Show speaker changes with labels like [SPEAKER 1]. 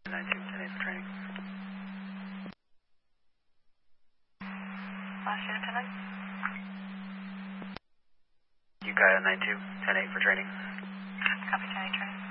[SPEAKER 1] 92, 10-8 for training.
[SPEAKER 2] Last unit tonight?
[SPEAKER 1] Yukai 92, 10-8 for training.
[SPEAKER 2] Copy, 10-8 training.